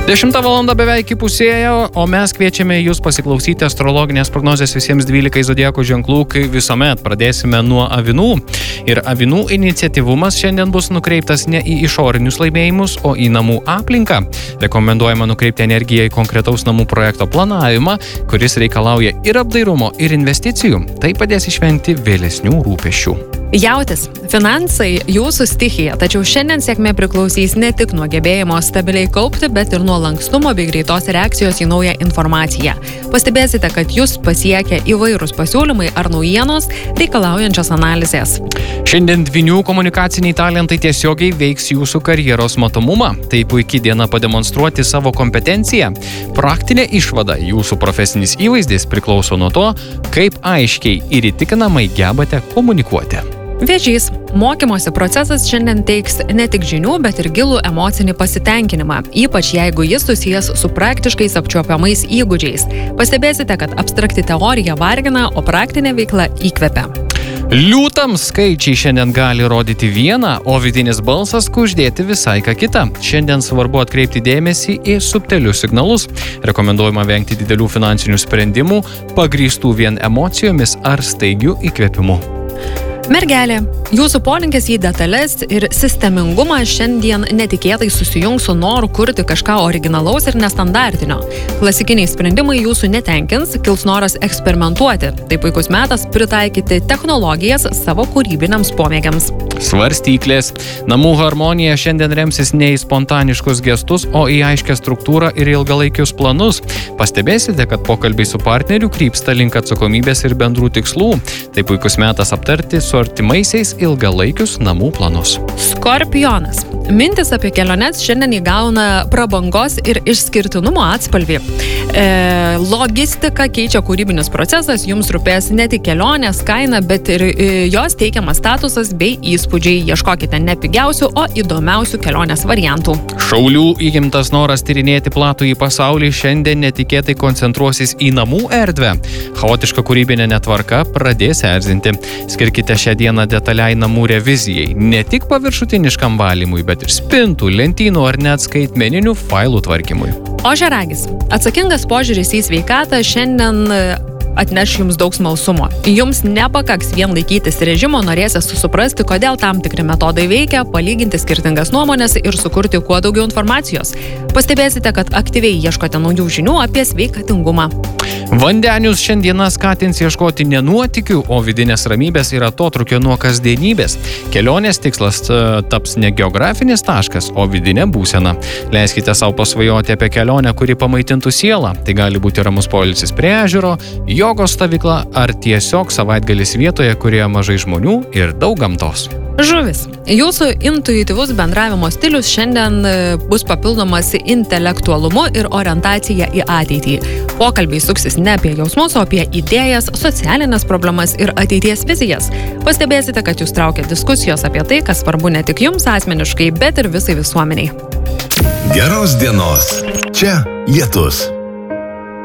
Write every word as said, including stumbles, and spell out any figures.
Dešimta valanda beveik įpusėjo, o mes kviečiame jūs pasiklausyti astrologinės prognozės visiems dvylikai zodiako ženklų, kai visuomet pradėsime nuo avinų. Ir avinų iniciatyvumas šiandien bus nukreiptas ne į išorinius laimėjimus, o į namų aplinką. Rekomenduojama nukreipti energiją į konkretaus namų projekto planavimą, kuris reikalauja ir apdairumo, ir investicijų. Tai padės išvengti vėlesnių rūpesčių. Jautis. Finansai jūsų stichija, tačiau šiandien sėkmė priklausys ne tik nuo gebėjimo stabiliai kaupti, bet ir nuo lankstumo bei greitos reakcijos į naują informaciją. Pastebėsite, kad jūs pasiekia įvairūs pasiūlymai ar naujienos reikalaujančios analizės. Šiandien dvynių komunikaciniai talentai tiesiogiai veiks jūsų karjeros matomumą. Tai puikiai diena pademonstruoti savo kompetenciją. Praktinė išvada – jūsų profesinis įvaizdis priklauso nuo to, kaip aiškiai ir įtikinamai gebate komunikuoti. Vėžys. Mokymosi procesas šiandien teiks ne tik žinių, bet ir gilų emocinį pasitenkinimą, ypač jeigu jis susijęs su praktiškais apčiuopiamais įgūdžiais. Pastebėsite, kad abstrakti teorija vargina, o praktinė veikla įkvepia. Liūtams skaičiai šiandien gali rodyti vieną, o vidinis balsas kuždėti visai ką kitą. Šiandien svarbu atkreipti dėmesį į subtilius signalus. Rekomenduojama vengti didelių finansinių sprendimų, pagrįstų vien emocijomis ar staigių įkvėpimų. Mergelė. Jūsų polinkis į detalės ir sistemingumą šiandien netikėtai susijungs su noru kurti kažką originalaus ir nestandartinio. Klasikiniai sprendimai jūsų netenkins, kils noras eksperimentuoti. Tai puikus metas pritaikyti technologijas savo kūrybiniams pomėgiams. Svarstyklės. Namų harmonija šiandien remsis ne į spontaniškus gestus, o į aiškę struktūrą ir ilgalaikius planus. Pastebėsite, kad pokalbiai su partneriu krypsta link atsakomybės ir bendrų tikslų. Tai puikus metas aptarti su artimaisiais ilgalaikius namų planus. Skorpionas. Mintis apie keliones šiandien įgauna prabangos ir išskirtinumo atspalvį. E, logistika keičia kūrybinis procesas, jums rūpės ne tik kelionės kaina, bet ir e, jos teikiamas statusas bei įspūdžiai. Ieškokite ne pigiausių, o įdomiausių kelionės variantų. Šaulių įgimtas noras tyrinėti platų į pasaulį šiandien netikėtai koncentruosis į namų erdvę. Chaotiška kūrybinė netvarka pradės erzinti. Skirkite šią dieną detaliai namų revizijai, ne tik paviršutiniškam valymui, bet ir spintų, lentynų ar net skaitmeninių failų tvarkymui. Ožiaragis. Atsakingas požiūris į sveikatą šiandien atneš jums daug smalsumo. Jums nepakaks vien laikytis režimo, norėsis suprasti, kodėl tam tikri metodai veikia, palyginti skirtingas nuomonės ir sukurti kuo daugiau informacijos. Pastebėsite, kad aktyviai ieškote naujų žinių apie sveikatingumą. Vandenius šiandieną skatins ieškoti ne nuotykių, o vidinės ramybės ir atotrūkio nuo kasdienybės. Kelionės tikslas taps ne geografinis taškas, o vidinė būsena. Leiskite savo pasvajoti apie kelionę, kuri pamaitintų sielą. Tai gali būti ramus poilsis prie ežero, jogos stovykla ar tiesiog savaitgalis vietoje, kurioje mažai žmonių ir daug gamtos. Žuvis. Jūsų intuityvus bendravimo stilius šiandien bus papildomas intelektualumu ir orientacija į ateitį. Pokalbiai suksis ne apie jausmus, o apie idėjas, socialinės problemas ir ateities vizijas. Pastebėsite, kad jūs traukia diskusijos apie tai, kas svarbu ne tik jums asmeniškai, bet ir visai visuomeniai. Geros dienos. Čia Lietus.